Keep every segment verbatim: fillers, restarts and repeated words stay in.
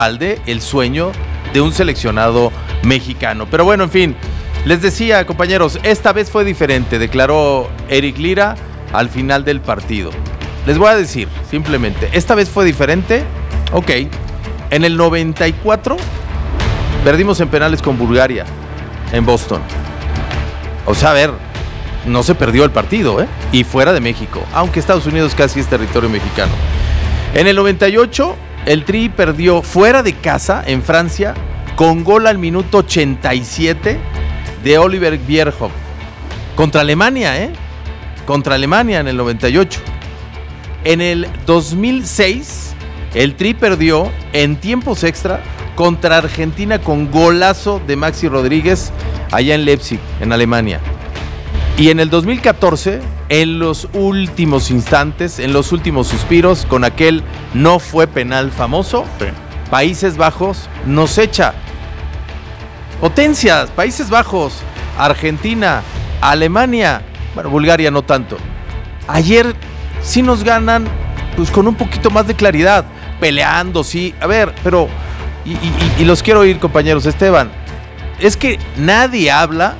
el sueño de un seleccionado mexicano. Pero bueno, en fin, les decía, compañeros, esta vez fue diferente, declaró Eric Lira al final del partido. Les voy a decir, simplemente, esta vez fue diferente. Ok, en el noventa y cuatro perdimos en penales con Bulgaria, en Boston. O sea, a ver, no se perdió el partido, ¿eh? Y fuera de México, aunque Estados Unidos casi es territorio mexicano. En el noventa y ocho, el Tri perdió fuera de casa, en Francia, con gol al minuto ochenta y siete de Oliver Bierhoff. Contra Alemania, ¿eh? Contra Alemania en el noventa y ocho. En el dos mil seis, el Tri perdió en tiempos extra contra Argentina con golazo de Maxi Rodríguez allá en Leipzig, en Alemania. Y en el dos mil catorce, en los últimos instantes, en los últimos suspiros, con aquel no fue penal famoso, sí. Países Bajos nos echa. Potencias, Países Bajos, Argentina, Alemania, bueno, Bulgaria no tanto. Ayer sí nos ganan, pues con un poquito más de claridad, peleando, sí. A ver, pero, y, y, y los quiero oír, compañeros. Esteban, es que nadie habla,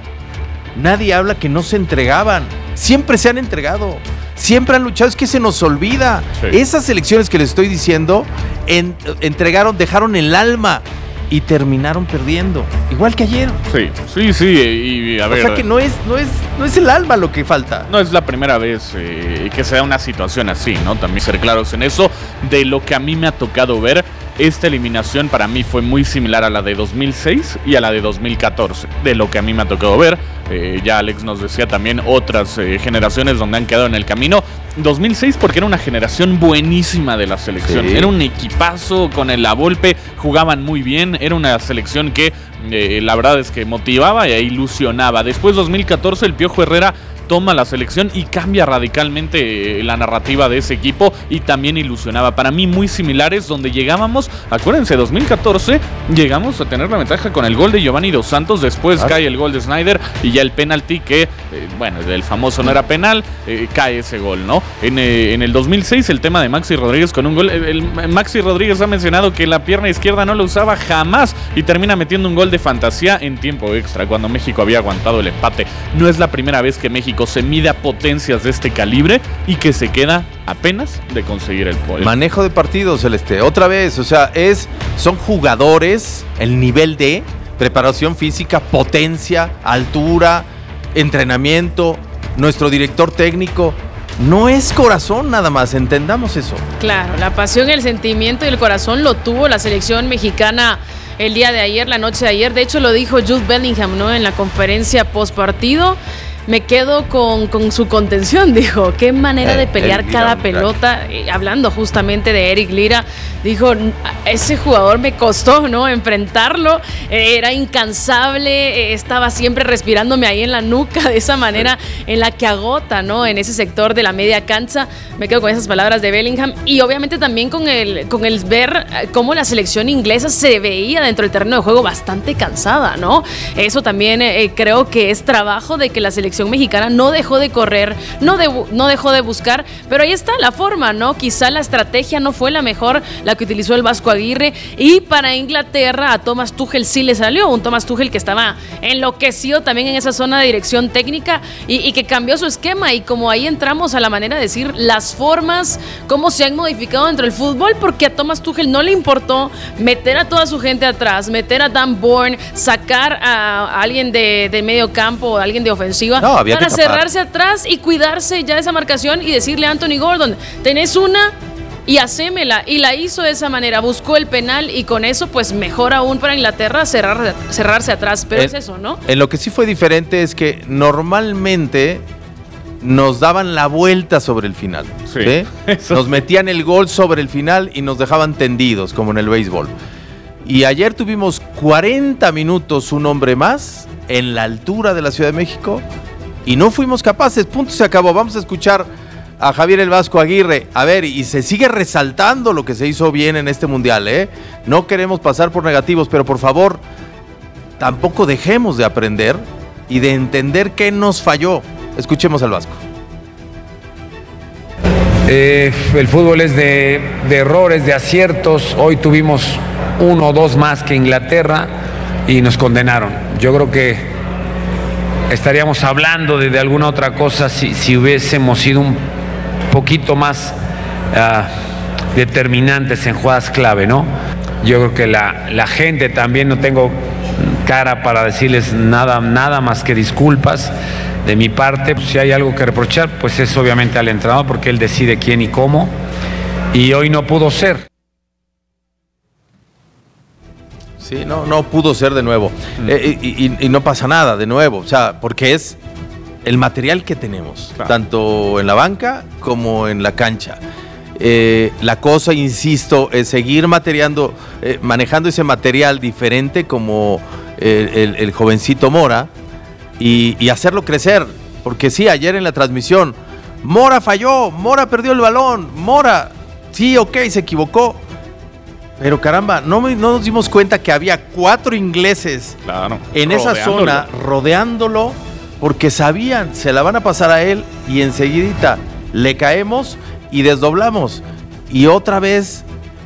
nadie habla que no se entregaban. Siempre se han entregado, siempre han luchado, es que se nos olvida. Sí. Esas elecciones que les estoy diciendo, en, entregaron, dejaron el alma y terminaron perdiendo, igual que ayer. Sí, sí, sí, y, y a ver. O sea que no es, no es, no es el alma lo que falta. No es la primera vez eh, que se da una situación así, ¿no? También ser claros en eso. De lo que a mí me ha tocado ver, esta eliminación para mí fue muy similar a la de dos mil seis y a la de dos mil catorce. De lo que a mí me ha tocado ver, eh, ya Alex nos decía también otras eh, generaciones donde han quedado en el camino. dos mil seis porque era una generación buenísima de la selección. Sí. Era un equipazo con el La Volpe, jugaban muy bien. Era una selección que eh, la verdad es que motivaba e ilusionaba. Después dos mil catorce el Piojo Herrera toma la selección y cambia radicalmente la narrativa de ese equipo y también ilusionaba. Para mí muy similares, donde llegábamos, acuérdense, dos mil catorce llegamos a tener la ventaja con el gol de Giovanni Dos Santos, después ah. cae el gol de Snyder y ya el penalti que, eh, bueno, el famoso no era penal, eh, cae ese gol, ¿no? En, eh, en el dos mil seis el tema de Maxi Rodríguez con un gol, el, el Maxi Rodríguez ha mencionado que la pierna izquierda no lo usaba jamás y termina metiendo un gol de fantasía en tiempo extra, cuando México había aguantado el empate. No es la primera vez que México se mide a potencias de este calibre y que se queda apenas de conseguir el podio. Manejo de partido, Celeste, otra vez, o sea, es, son jugadores, el nivel de preparación física, potencia, altura, entrenamiento, nuestro director técnico. No es corazón nada más, entendamos eso. Claro, la pasión, el sentimiento y el corazón lo tuvo la selección mexicana el día de ayer, la noche de ayer. De hecho, lo dijo Jude Bellingham, ¿no? En la conferencia post partido. Me quedo con, con su contención, dijo. Qué manera eh, de pelear cada pelota. Eh, hablando justamente de Eric Lira, dijo, ese jugador me costó, ¿no? Enfrentarlo. Eh, era incansable, eh, estaba siempre respirándome ahí en la nuca, de esa manera en la que agota, ¿no? En ese sector de la media cancha. Me quedo con esas palabras de Bellingham. Y obviamente también con el, con el ver cómo la selección inglesa se veía dentro del terreno de juego bastante cansada, ¿no? Eso también eh, creo que es trabajo de que la selección mexicana no dejó de correr, no, de, no dejó de buscar, pero ahí está la forma, ¿no? Quizá la estrategia no fue la mejor, la que utilizó el Vasco Aguirre, y para Inglaterra a Thomas Tuchel sí le salió, un Thomas Tuchel que estaba enloquecido también en esa zona de dirección técnica y, y que cambió su esquema, y como ahí entramos a la manera de decir las formas, cómo se han modificado dentro del fútbol, porque a Thomas Tuchel no le importó meter a toda su gente atrás, meter a Dan Bourne, sacar a, a alguien de, de medio campo, a alguien de ofensiva, no, para cerrarse atrás y cuidarse ya de esa marcación y decirle a Anthony Gordon, tenés una y hacémela, y la hizo de esa manera, buscó el penal y con eso pues mejor aún para Inglaterra cerrar, cerrarse atrás, pero en, es eso, ¿no? En lo que sí fue diferente es que normalmente nos daban la vuelta sobre el final, sí, ¿sí? Nos metían el gol sobre el final y nos dejaban tendidos como en el béisbol, y ayer tuvimos cuarenta minutos un hombre más en la altura de la Ciudad de México y no fuimos capaces, punto, se acabó. Vamos a escuchar a Javier el Vasco Aguirre. A ver, y se sigue resaltando lo que se hizo bien en este mundial, ¿eh? No queremos pasar por negativos, pero por favor, tampoco dejemos de aprender y de entender qué nos falló. Escuchemos al Vasco. Eh, el fútbol es de, de errores, de aciertos. Hoy tuvimos uno o dos más que Inglaterra y nos condenaron. Yo creo que estaríamos hablando de, de alguna otra cosa si, si hubiésemos sido un poquito más uh, determinantes en jugadas clave, ¿no? Yo creo que la, la gente también, no tengo cara para decirles nada, nada más que disculpas de mi parte. Si hay algo que reprochar, pues es obviamente al entrenador, porque él decide quién y cómo, y hoy no pudo ser. Sí, no, no pudo ser de nuevo. Mm. Eh, y, y, y no pasa nada de nuevo, o sea, porque es el material que tenemos, claro, tanto en la banca como en la cancha. Eh, la cosa, insisto, es seguir materiando, eh, manejando ese material diferente como el, el, el jovencito Mora y, y hacerlo crecer. Porque sí, ayer en la transmisión, Mora falló, Mora perdió el balón, Mora, sí, ok, se equivocó. Pero caramba, no, me, no nos dimos cuenta que había cuatro ingleses, claro, en esa zona rodeándolo, porque sabían, se la van a pasar a él y enseguidita le caemos y desdoblamos. Y otra vez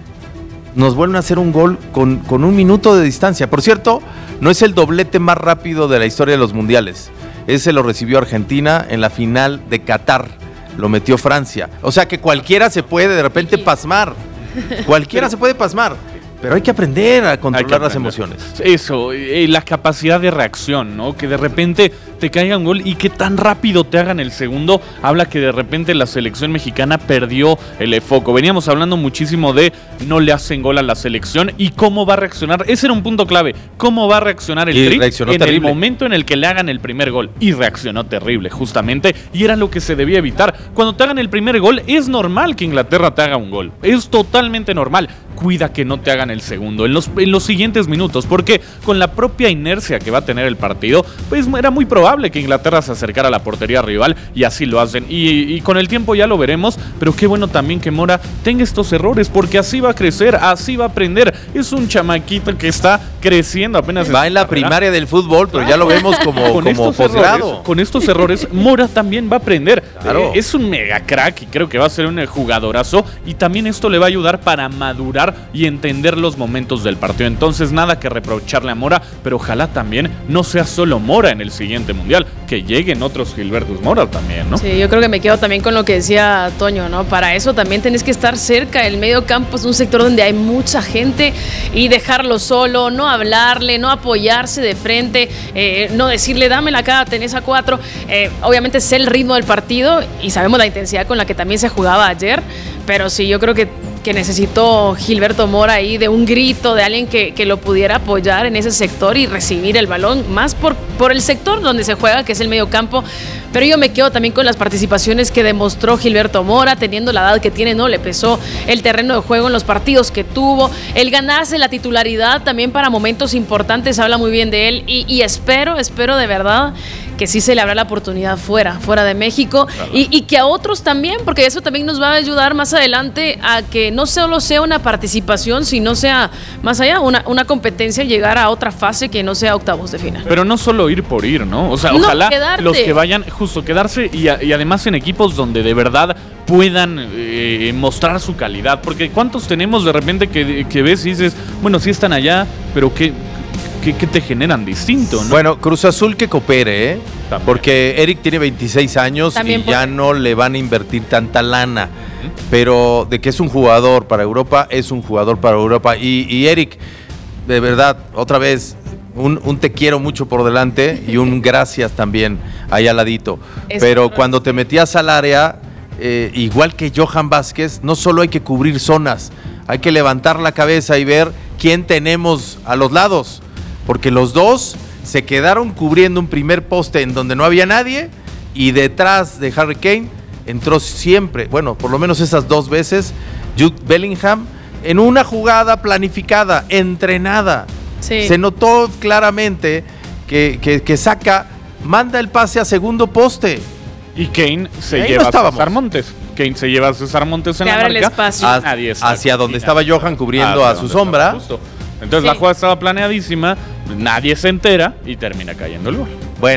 nos vuelven a hacer un gol con, con un minuto de distancia. Por cierto, no es el doblete más rápido de la historia de los mundiales. Ese lo recibió Argentina en la final de Qatar. Lo metió Francia. O sea que cualquiera se puede de repente pasmar. Cualquiera se puede pasmar. Pero hay que aprender a controlar las emociones. Eso, y la capacidad de reacción, ¿no? Que de repente te caiga un gol y que tan rápido te hagan el segundo, habla que de repente la selección mexicana perdió el foco. Veníamos hablando muchísimo de no le hacen gol a la selección y cómo va a reaccionar. Ese era un punto clave. ¿Cómo va a reaccionar el Tri en terrible. el momento en el que le hagan el primer gol? Y reaccionó terrible, justamente, y era lo que se debía evitar. Cuando te hagan el primer gol, es normal que Inglaterra te haga un gol. Es totalmente normal. Cuida que no te hagan el segundo en los, en los siguientes minutos, porque con la propia inercia que va a tener el partido, pues era muy probable que Inglaterra se acercara a la portería rival, y así lo hacen, y, y con el tiempo ya lo veremos. Pero qué bueno también que Mora tenga estos errores, porque así va a crecer, así va a aprender. Es un chamaquito que está creciendo apenas. Va en, en la carrera. Primaria del fútbol, pero ya lo vemos como, como posgrado. Con estos errores, Mora también va a aprender. Claro. Eh, es un mega crack y creo que va a ser un jugadorazo, y también esto le va a ayudar para madurar y entender los momentos del partido. Entonces nada que reprocharle a Mora, pero ojalá también no sea solo Mora en el siguiente mundial, que lleguen otros Gilbertus Mora también, ¿no? Sí, yo creo que me quedo también con lo que decía Toño, ¿no? Para eso también tenés que estar cerca. El medio campo es un sector donde hay mucha gente, y dejarlo solo, no hablarle, no apoyarse de frente, eh, no decirle dámela acá, tenés a cuatro. Eh, obviamente sé el ritmo del partido y sabemos la intensidad con la que también se jugaba ayer, pero sí, yo creo que que necesitó Gilberto Mora ahí de un grito, de alguien que, que lo pudiera apoyar en ese sector y recibir el balón, más por, por el sector donde se juega, que es el medio campo. Pero yo me quedo también con las participaciones que demostró Gilberto Mora, teniendo la edad que tiene, no le pesó el terreno de juego en los partidos que tuvo, el ganarse la titularidad también para momentos importantes, habla muy bien de él, y, y espero, espero de verdad que sí se le abra la oportunidad fuera, fuera de México, claro. y, y que a otros también, porque eso también nos va a ayudar más adelante a que no solo sea una participación, sino sea más allá, una, una competencia, llegar a otra fase que no sea octavos de final. Pero no solo ir por ir, ¿no? O sea, no, ojalá quedarte. Los que vayan, justo quedarse, y, a, y además en equipos donde de verdad puedan eh, mostrar su calidad, porque ¿cuántos tenemos de repente que, que ves y dices, bueno, sí están allá, pero qué... ¿Qué, qué te generan distinto, ¿no? Bueno, Cruz Azul que coopere, ¿eh? También. Porque Eric tiene veintiséis años también y puede. Ya no le van a invertir tanta lana. ¿Mm? Pero de que es un jugador para Europa, es un jugador para Europa. Y, y Eric, de verdad, otra vez, un, un te quiero mucho por delante y un gracias también ahí al ladito. Es Pero correcto. Cuando te metías al área, eh, igual que Johan Vázquez, no solo hay que cubrir zonas, hay que levantar la cabeza y ver quién tenemos a los lados. Porque los dos se quedaron cubriendo un primer poste en donde no había nadie, y detrás de Harry Kane entró siempre, bueno, por lo menos esas dos veces, Jude Bellingham, en una jugada planificada, entrenada. Sí. Se notó claramente que, que, que Saka manda el pase a segundo poste. Y Kane se Ahí lleva no a César Montes. Kane se lleva a César Montes en la marca. El espacio. A, Nadie hacia donde estaba Johan cubriendo a su sombra. Entonces sí. La jugada estaba planeadísima, nadie se entera y termina cayendo el gol. Bueno,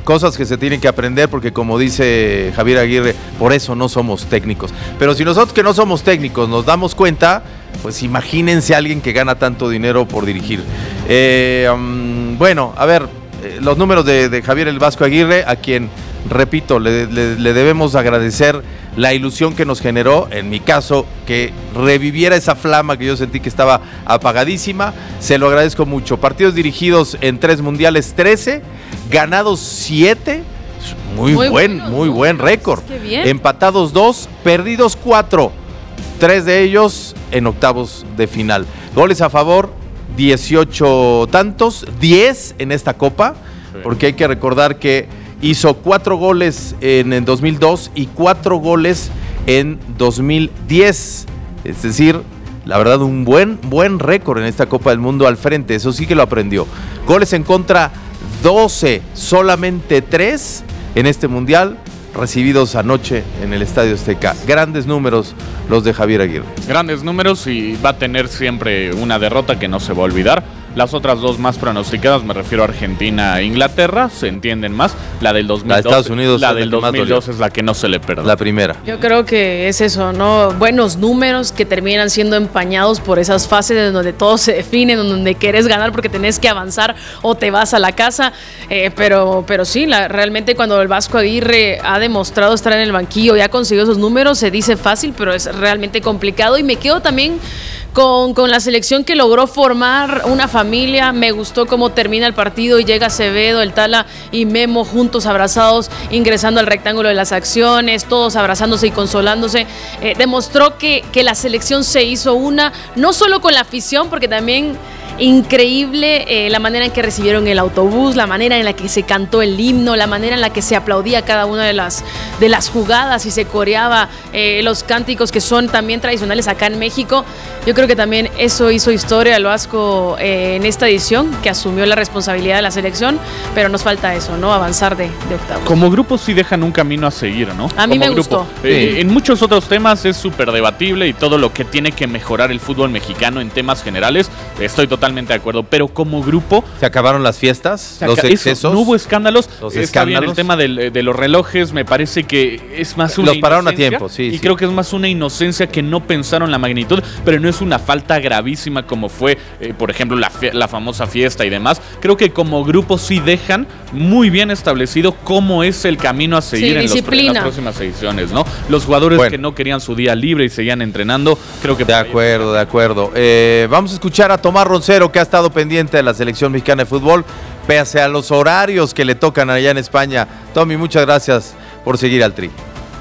cosas que se tienen que aprender porque como dice Javier Aguirre, por eso no somos técnicos. Pero si nosotros que no somos técnicos nos damos cuenta, pues imagínense a alguien que gana tanto dinero por dirigir. Eh, um, bueno, a ver, eh, los números de, de Javier el Vasco Aguirre, a quien, repito, le, le, le debemos agradecer la ilusión que nos generó, en mi caso, que reviviera esa flama que yo sentí que estaba apagadísima. Se lo agradezco mucho. Partidos dirigidos en tres mundiales, trece, ganados siete, muy, muy buen, bueno, muy buen récord. Es que bien. Empatados dos, perdidos cuatro, tres de ellos en octavos de final. Goles a favor, dieciocho tantos, diez en esta copa, sí. Porque hay que recordar que hizo cuatro goles en el dos mil dos y cuatro goles en dos mil diez. Es decir, la verdad, un buen, buen récord en esta Copa del Mundo al frente. Eso sí que lo aprendió. Goles en contra, doce, solamente tres en este Mundial, recibidos anoche en el Estadio Azteca. Grandes números los de Javier Aguirre. Grandes números y va a tener siempre una derrota que no se va a olvidar. Las otras dos más pronosticadas, me refiero a Argentina e Inglaterra, se entienden más. La del dos mil dos, la de Estados Unidos, la del dos mil dos es la que no se le perdona. La primera. Yo creo que es eso, ¿no? Buenos números que terminan siendo empañados por esas fases en donde todo se define, en donde querés ganar porque tenés que avanzar o te vas a la casa. Eh, pero, pero sí, la, realmente cuando el Vasco Aguirre ha demostrado estar en el banquillo y ha conseguido esos números, se dice fácil, pero es realmente complicado. Y me quedo también Con, con la selección que logró formar una familia. Me gustó cómo termina el partido y llega Acevedo, el Tala y Memo juntos abrazados, ingresando al rectángulo de las acciones, todos abrazándose y consolándose. Eh, demostró que, que la selección se hizo una, no solo con la afición, porque también increíble eh, la manera en que recibieron el autobús, la manera en la que se cantó el himno, la manera en la que se aplaudía cada una de las, de las jugadas y se coreaba eh, los cánticos que son también tradicionales acá en México. Yo creo que también eso hizo historia al Vasco eh, en esta edición, que asumió la responsabilidad de la selección, pero nos falta eso, ¿no? Avanzar de, de octavos. Como grupo sí dejan un camino a seguir, ¿no? A mí Como me grupo. gustó. Eh, Sí. En muchos otros temas es súper debatible y todo lo que tiene que mejorar el fútbol mexicano en temas generales, estoy totalmente de acuerdo, pero como grupo... Se acabaron las fiestas, Acá, los excesos. Eso, no hubo escándalos. Los Está bien escándalos. el tema del, de los relojes, me parece que es más una Los pararon a inocencia, tiempo, sí, Y sí. creo que es más una inocencia que no pensaron la magnitud, pero no es una falta gravísima como fue, eh, por ejemplo, la, fie- la famosa fiesta y demás. Creo que como grupo sí dejan muy bien establecido cómo es el camino a seguir Sí, en, los, en disciplina. las próximas ediciones, ¿no? Los jugadores Bueno. que no querían su día libre y seguían entrenando, creo que... De acuerdo, de acuerdo. Eh, vamos a escuchar a Tomás Roncero, que ha estado pendiente de la selección mexicana de fútbol, pese a los horarios que le tocan allá en España. Tommy, muchas gracias por seguir al Tri.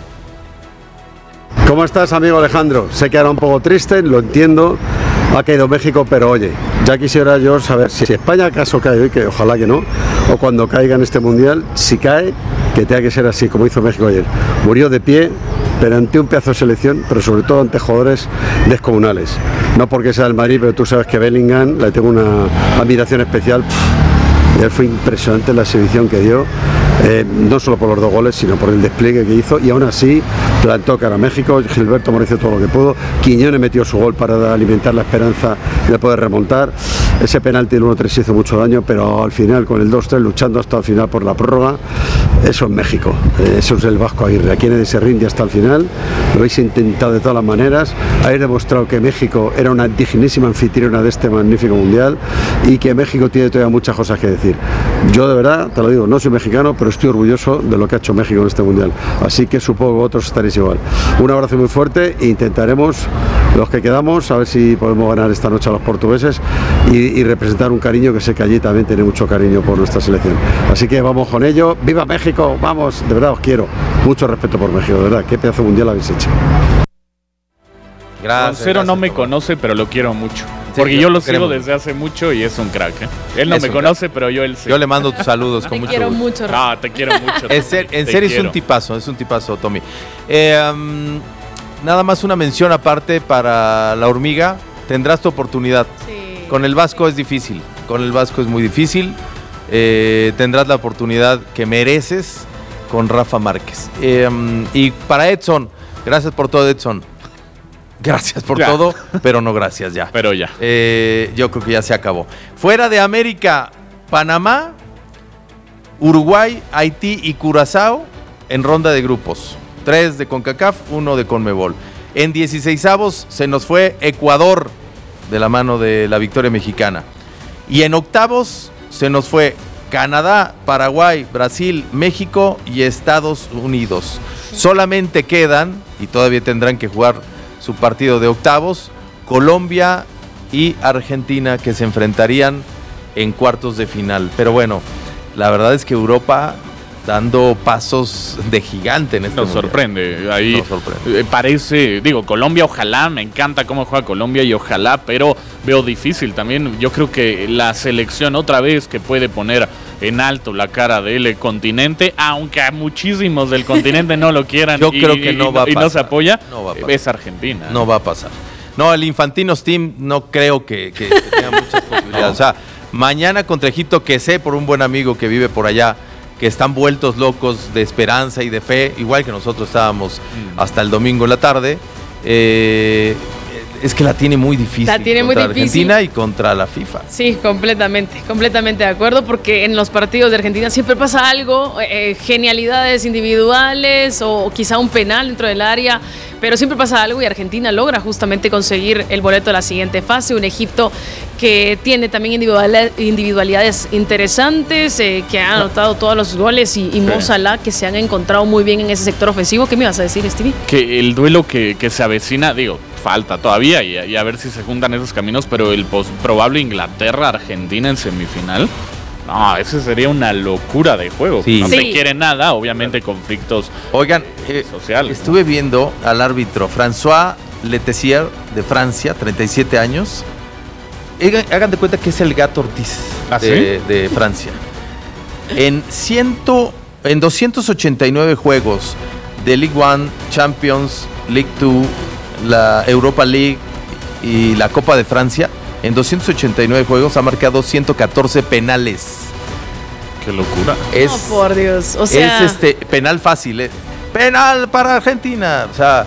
¿Cómo estás, amigo Alejandro? Sé que era un poco triste, lo entiendo, ha caído México, pero oye, ya quisiera yo saber si España acaso cae hoy, que ojalá que no, o cuando caiga en este Mundial, si cae, que tenga que ser así, como hizo México ayer. Murió de pie, pero ante un pedazo de selección, pero sobre todo ante jugadores descomunales. No porque sea el Madrid, pero tú sabes que Bellingham, le tengo una admiración especial. Pff, él fue impresionante la exhibición que dio, eh, no solo por los dos goles, sino por el despliegue que hizo, y aún así plantó cara a México. Gilberto Moreno hizo todo lo que pudo, Quiñones metió su gol para alimentar la esperanza de poder remontar. Ese penalti del uno tres hizo mucho daño, pero al final con el dos tres luchando hasta el final por la prórroga, eso es México, eh, eso es el Vasco Aguirre. Aquí nadie se rinde hasta el final, lo habéis intentado de todas las maneras, habéis demostrado que México era una dignísima anfitriona de este magnífico mundial y que México tiene todavía muchas cosas que decir. Yo de verdad, te lo digo, no soy mexicano, pero estoy orgulloso de lo que ha hecho México en este mundial, así que supongo que vosotros estaréis igual. Un abrazo muy fuerte e intentaremos, los que quedamos, a ver si podemos ganar esta noche a los portugueses y, y representar un cariño que sé que allí también tiene mucho cariño por nuestra selección. Así que vamos con ello. ¡Viva México! Vamos, de verdad os quiero. Mucho respeto por México, de verdad. Qué pedazo de mundial habéis hecho. Gracias. Roncero no gracias, me Tomás. conoce, pero lo quiero mucho. Sí, Porque yo yo lo lo sigo queremos. desde hace mucho y es un crack. ¿eh? Él no Es me un conoce, pero yo él sí. Yo le mando tus saludos con Te mucho quiero gusto. mucho, Rafa. Ah, te quiero mucho. En, ser- en Te serio es quiero. un tipazo, es un tipazo, Tommy. Eh, um, nada más una mención aparte para la hormiga. Tendrás tu oportunidad. Sí. Con el Vasco es difícil, con el Vasco es muy difícil. Eh, tendrás la oportunidad que mereces con Rafa Márquez. Eh, um, y para Edson, gracias por todo, Edson. Gracias por Ya. todo, pero no gracias ya. Pero ya. Eh, yo creo que ya se acabó. Fuera de América, Panamá Uruguay, Haití y Curazao en ronda de grupos. Tres de CONCACAF, uno de CONMEBOL. En dieciseisavos se nos fue Ecuador, de la mano de la victoria mexicana. Y en octavos se nos fue Canadá, Paraguay, Brasil, México y Estados Unidos. Solamente quedan, y todavía tendrán que jugar su partido de octavos, Colombia y Argentina, que se enfrentarían en cuartos de final. Pero bueno, la verdad es que Europa dando pasos de gigante en este Nos mundial. sorprende, ahí Nos sorprende. eh, parece, digo, Colombia ojalá, me encanta cómo juega Colombia y ojalá, pero veo difícil también. Yo creo que la selección otra vez que puede poner en alto la cara del continente, aunque a muchísimos del continente no lo quieran. Yo y, creo que no y, va a y no pasar. se apoya, No va a pasar. es Argentina. No va a pasar. No, el Infantinos Team no creo que, que tenga muchas posibilidades. No. O sea, mañana contra Egipto, que sé por un buen amigo que vive por allá, que están vueltos locos de esperanza y de fe, igual que nosotros estábamos Mm. hasta el domingo en la tarde. Eh, es que la tiene muy difícil. La tiene muy contra difícil. Argentina y contra la FIFA. Sí, completamente, completamente de acuerdo, porque en los partidos de Argentina siempre pasa algo, eh, genialidades individuales o quizá un penal dentro del área, pero siempre pasa algo y Argentina logra justamente conseguir el boleto a la siguiente fase. Un Egipto que tiene también individual- individualidades interesantes, eh, que ha anotado todos los goles y, y Mo Salah, que se han encontrado muy bien en ese sector ofensivo. ¿Qué me ibas a decir, Stevie? Que el duelo que, que se avecina, digo, falta todavía y, y a ver si se juntan esos caminos, pero el pos- probable Inglaterra-Argentina en semifinal, no, ese sería una locura de juego. Sí. No Sí. se quiere nada, obviamente conflictos Oigan, eh, sociales. estuve viendo al árbitro François Letessier de Francia, treinta y siete años. Hagan, hagan de cuenta que es el Gato Ortiz ¿Ah, de, de Francia. En, ciento, en doscientos ochenta y nueve juegos de League One, Champions, League Two, la Europa League y la Copa de Francia, en doscientos ochenta y nueve juegos ha marcado ciento catorce penales. Qué locura. Es, Oh, por Dios, o sea... es este penal fácil, eh. Penal para Argentina. O sea,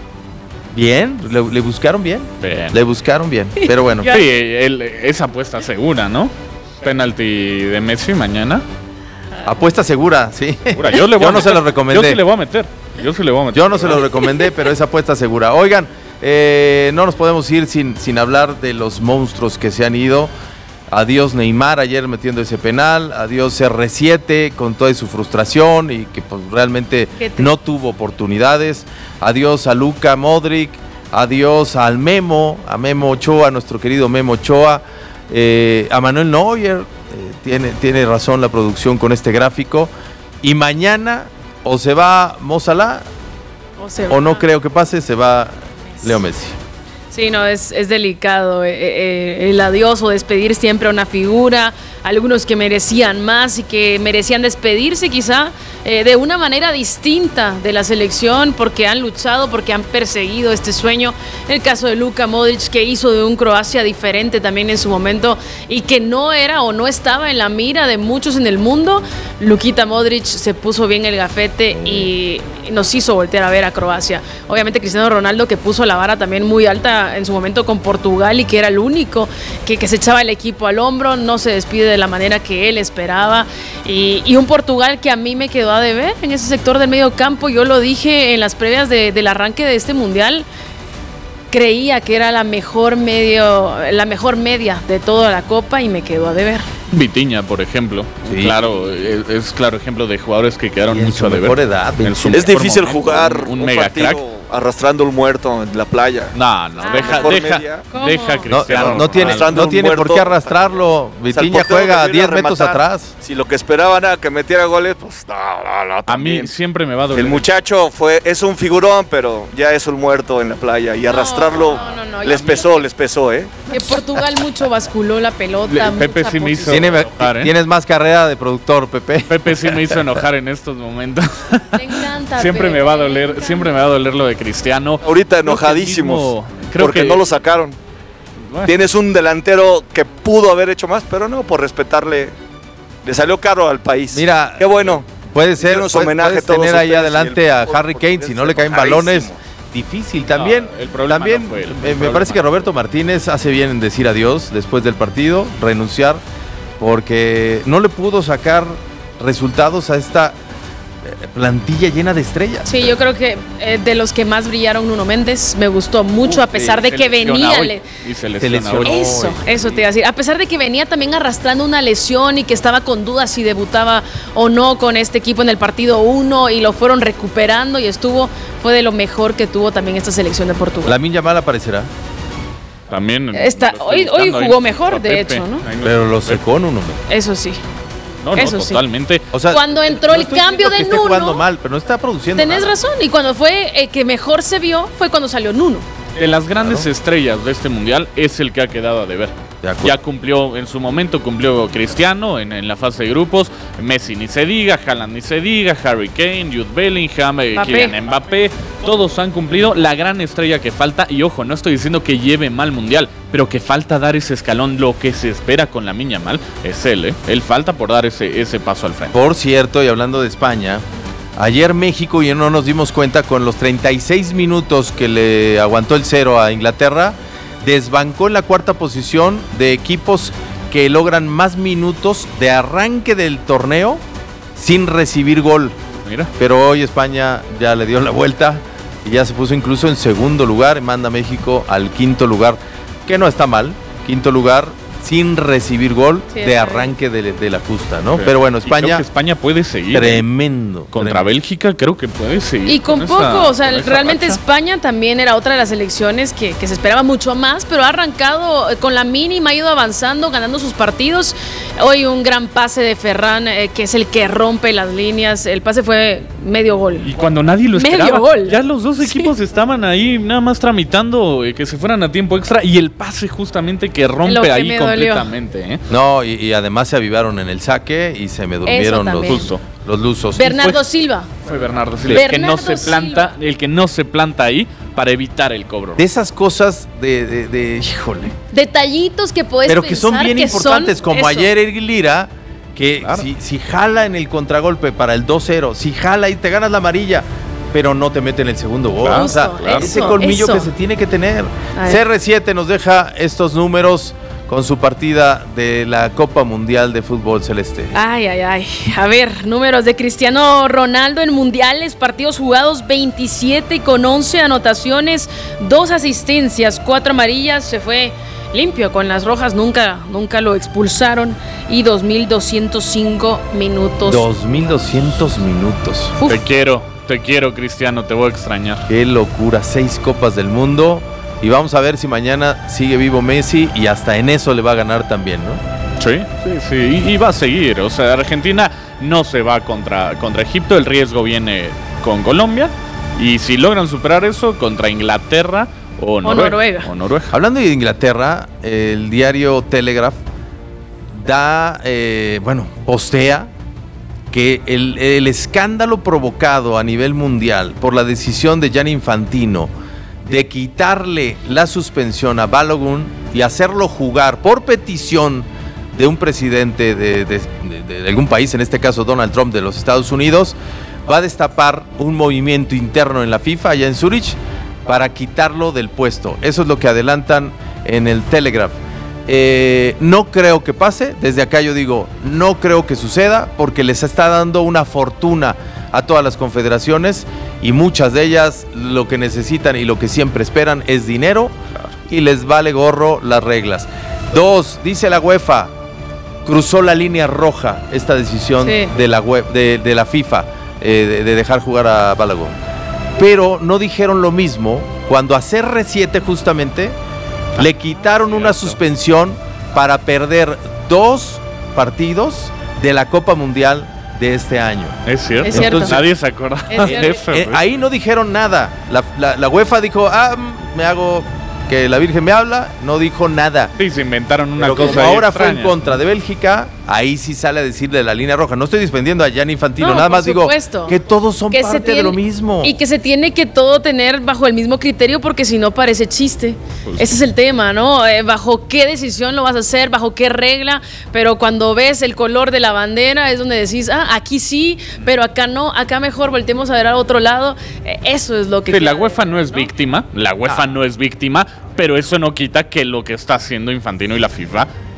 bien, le, le buscaron bien. Bien. Le buscaron bien. Pero bueno, Ya. Sí, el- esa apuesta segura, ¿no? Penalti de Messi mañana. apuesta segura, sí. Segura. Yo, le voy Yo a no meter. se lo recomendé. Yo sí le voy a meter. Yo sí le voy a meter. Yo no se lo recomendé, pero es apuesta segura. Oigan, eh, no nos podemos ir sin, sin hablar de los monstruos que se han ido. Adiós Neymar ayer metiendo ese penal. Adiós C R siete con toda su frustración y que pues, realmente Qué triste. no tuvo oportunidades. Adiós a Luka Modric. Adiós al Memo, a Memo Ochoa, nuestro querido Memo Ochoa. Eh, a Manuel Neuer. Eh, tiene, tiene razón la producción con este gráfico. Y mañana o se va Mo Salah o sea, o no creo que pase, se va Leo Messi. Sí, no, es, es delicado eh, eh, el adiós o despedir siempre a una figura, algunos que merecían más y que merecían despedirse quizá eh, de una manera distinta de la selección porque han luchado, porque han perseguido este sueño. El caso de Luka Modric, que hizo de un Croacia diferente también en su momento y que no era o no estaba en la mira de muchos en el mundo. Luquita Modric se puso bien el gafete y nos hizo voltear a ver a Croacia. Obviamente Cristiano Ronaldo, que puso la vara también muy alta en su momento con Portugal y que era el único que, que se echaba el equipo al hombro, no se despide de la manera que él esperaba. Y, y un Portugal que a mí me quedó a deber en ese sector del medio campo. Yo lo dije en las previas de, del arranque de este mundial. Creía que era la mejor medio, la mejor media de toda la Copa y me quedó a deber. Vitiña, por ejemplo. Sí. Claro, es, es claro ejemplo de jugadores que quedaron Y en mucho su a deber. mejor edad, En su veintisiete. Es mejor difícil momento, jugar un, un un mega partido crack. arrastrando un muerto en la playa. No, no, Ah, deja, mejor deja, media. ¿Cómo? deja a No, Cristiano. no, no tiene, Arrastrando no un tiene por muerto. qué arrastrarlo. O sea, el Vitiña portero juega debió diez metros rematar. atrás. Si lo que esperaban era que metiera goles, pues no, no, no. A mí también. siempre me va a doler. El muchacho fue, es un figurón, pero ya es un muerto en la playa. Y arrastrarlo no, no, no, les ya- pesó, les pesó, ¿eh? Que Portugal mucho basculó la pelota. Le- Pepe mucha sí me hizo- posición. Tiene- enojar, ¿eh? Tienes más carrera de productor, Pepe. Pepe sí me hizo enojar en estos momentos. Me encanta. siempre me Pepe, va a me doler, encanta. siempre me va a doler lo de Cristiano. Ahorita Creo que enojadísimos. mismo- creo porque que- no lo sacaron. Bueno, Tienes un delantero que pudo haber hecho más, pero no, por respetarle. Le salió caro al país. Mira, Qué bueno. Puede ser, Hicieron su puedes, homenaje puedes a todos tener ahí ustedes y adelante el a fútbol Harry Kane, si portugués no le caen enojadísimo. balones, difícil. También, No, el problema también no fue él, el me- me problema parece que no. Roberto Martínez hace bien en decir adiós después del partido, renunciar, porque no le pudo sacar resultados a esta plantilla llena de estrellas. Sí, yo creo que eh, de los que más brillaron, Nuno Méndez, me gustó mucho, a pesar de que venía... Hoy, le- y se Se lesiona lesionó. hoy. Eso, Hoy, eso sí. te iba a decir. A pesar de que venía también arrastrando una lesión y que estaba con dudas si debutaba o no con este equipo en el partido uno y lo fueron recuperando y estuvo, fue de lo mejor que tuvo también esta selección de Portugal. Lamine Yamal aparecerá, También. Está- lo estoy hoy- hoy buscando, jugó ahí mejor, está de Pepe, hecho, ¿no? ahí pero lo está Pepe. secó Nuno. Eso sí. No, no, Eso sí. totalmente. O sea, Cuando entró el estoy cambio diciendo que de esté Nuno, jugando mal, pero no está produciendo Tenés nada. razón. Y cuando fue el que mejor se vio fue cuando salió Nuno. De las grandes Claro. estrellas de este mundial es el que ha quedado a deber. De acuerdo. Ya cumplió en su momento, cumplió Cristiano en, en la fase de grupos, Messi ni se diga, Haaland ni se diga, Harry Kane, Jude Bellingham, eh, Mbappé. Kylian Mbappé, todos han cumplido. La gran estrella que falta, y ojo, no estoy diciendo que lleve mal mundial, pero que falta dar ese escalón, lo que se espera con Lamine Yamal es él, ¿eh? Él falta por dar ese, ese paso al frente. Por cierto, y hablando de España, ayer México, y no nos dimos cuenta, con los treinta y seis minutos que le aguantó el cero a Inglaterra, desbancó en la cuarta posición de equipos que logran más minutos de arranque del torneo sin recibir gol. Mira. Pero hoy España ya le dio la vuelta y ya se puso incluso en segundo lugar y manda a México al quinto lugar, que no está mal, quinto lugar sin recibir gol Sí, de está arranque de, de la justa, ¿no? Sí. Pero bueno, Y creo España, que España puede seguir. tremendo. Contra tremendo. Bélgica creo que puede seguir. Y con esa- poco, o sea, con esa realmente racha. España también era otra de las selecciones que, que se esperaba mucho más, pero ha arrancado eh, con la mínima, ha ido avanzando, ganando sus partidos. Hoy un gran pase de Ferran, eh, que es el que rompe las líneas. El pase fue medio gol. Y cuando nadie lo Medio esperaba, gol. ya los dos Sí. equipos estaban ahí nada más tramitando eh, que se fueran a tiempo extra y el pase justamente que rompe Lo que ahí me dolió. completamente. ¿eh? No, y, y además se avivaron en el saque y se me durmieron los, también. Justo. los lusos. Bernardo fue- Silva. Fue Bernardo Silva, el que no Bernardo se planta, Silva. el que no se planta ahí para evitar el cobro. De esas cosas de, de- de- híjole, Detallitos que puedes pero que son pensar bien que importantes, son como eso. ayer Eric Lira, que Claro. si, si jala en el contragolpe para el dos cero, si jala y te ganas la amarilla, pero no te mete en el segundo gol. Claro, o sea, claro. ese Eso, colmillo eso. que se tiene que tener. A ver. C R siete nos deja estos números con su partida de la Copa Mundial de Fútbol Celeste. Ay, ay, ay. A ver, números de Cristiano Ronaldo en mundiales, partidos jugados veintisiete con once anotaciones, dos asistencias, cuatro amarillas, se fue limpio con las rojas, nunca, nunca lo expulsaron y dos mil doscientos cinco minutos. dos mil doscientos minutos. Uf. Te quiero, te quiero, Cristiano, te voy a extrañar. Qué locura, seis copas del mundo. Y vamos a ver si mañana sigue vivo Messi y hasta en eso le va a ganar también, ¿no? Sí, sí, sí. Y, y va a seguir. O sea, Argentina no se va contra, contra Egipto. El riesgo viene con Colombia. Y si logran superar eso, contra Inglaterra o Noruega. Noruega. O Noruega. Hablando de Inglaterra, el diario Telegraph da, eh, bueno, postea que el, el escándalo provocado a nivel mundial por la decisión de Gianni Infantino de quitarle la suspensión a Balogun y hacerlo jugar por petición de un presidente de, de- de- de algún país, en este caso Donald Trump de los Estados Unidos, va a destapar un movimiento interno en la FIFA, allá en Zurich, para quitarlo del puesto. Eso es lo que adelantan en el Telegraph. Eh, no creo que pase, desde acá yo digo, no creo que suceda, porque les está dando una fortuna a todas las confederaciones y muchas de ellas lo que necesitan y lo que siempre esperan es dinero y les vale gorro las reglas. Dos, dice la UEFA, cruzó la línea roja esta decisión Sí. de, la web, de, de la FIFA eh, de, de dejar jugar a Balogun. Pero no dijeron lo mismo cuando a C R siete justamente le quitaron una suspensión para perder dos partidos de la Copa Mundial de este año. Es cierto. Es cierto. Entonces, nadie se acuerda Es de cierto. eso. Eh, güey. ahí no dijeron nada. La, la- la UEFA dijo, ah, mm, me hago que la Virgen me habla, no dijo nada. Sí, se inventaron una Pero cosa como ahí ahora fue en extraña. contra de Bélgica, ahí sí sale a decirle la línea roja. No estoy defendiendo a Gianni Infantino, No, nada por más supuesto. digo que todos son Que se parte tiene- de lo mismo. Y que se tiene que todo tener bajo el mismo criterio porque si no parece chiste. Pues Ese es el tema, ¿no? Eh, bajo qué decisión lo vas a hacer, bajo qué regla, pero cuando ves el color de la bandera es donde decís, ah, aquí sí, pero acá no, acá mejor voltemos a ver al otro lado. Eh, eso es lo que... Sí, la queda UEFA de- no es víctima, la UEFA no es víctima, pero eso no quita que lo que está haciendo Infantino y la FIFA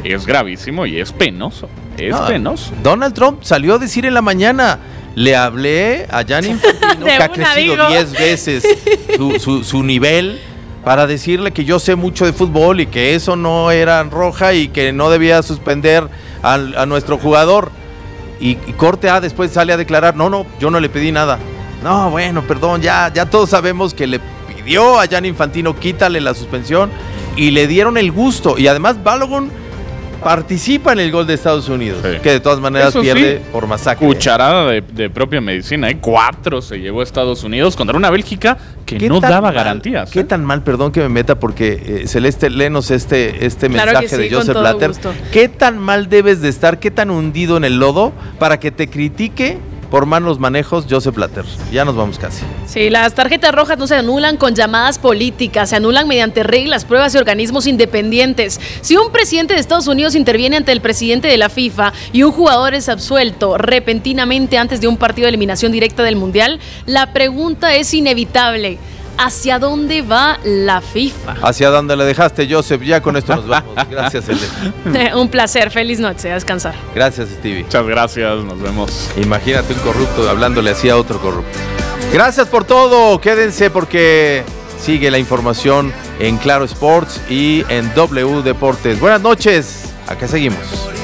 es gravísimo y es penoso. Es No, penoso. Donald Trump salió a decir en la mañana, le hablé a Gianni Infantino, De que ha una, crecido digo. diez veces su, su, su nivel, para decirle que yo sé mucho de fútbol y que eso no era roja y que no debía suspender al, a nuestro jugador. Y, y corte A después sale a declarar, no, no, yo no le pedí nada. No, bueno, perdón, ya, ya todos sabemos que le pidió a Gianni Infantino, quítale la suspensión, y le dieron el gusto. Y además Balogun participa en el gol de Estados Unidos, Sí. que de todas maneras Eso pierde sí, por masacre. Cucharada de, de propia medicina, ¿eh? Cuatro se llevó a Estados Unidos contra una Bélgica que ¿Qué no tan daba mal, garantías. ¿Qué ¿eh? tan mal, perdón que me meta, porque eh, Celeste, léenos este, este Claro mensaje que sí, de con Joseph todo Blatter? gusto. ¿Qué tan mal debes de estar, qué tan hundido en el lodo para que te critique por malos manejos Joseph Blatter? Ya nos vamos casi. Sí, las tarjetas rojas no se anulan con llamadas políticas, se anulan mediante reglas, pruebas y organismos independientes. Si un presidente de Estados Unidos interviene ante el presidente de la FIFA y un jugador es absuelto repentinamente antes de un partido de eliminación directa del Mundial, la pregunta es inevitable. ¿Hacia dónde va la FIFA? ¿Hacia dónde le dejaste, Joseph? Ya con esto nos vamos. Gracias, Celeste. Un placer, feliz noche, a descansar. Gracias, Stevie. Muchas gracias, nos vemos. Imagínate un corrupto hablándole así a otro corrupto. Gracias por todo. Quédense porque sigue la información en Claro Sports y en W Deportes. Buenas noches. Acá seguimos.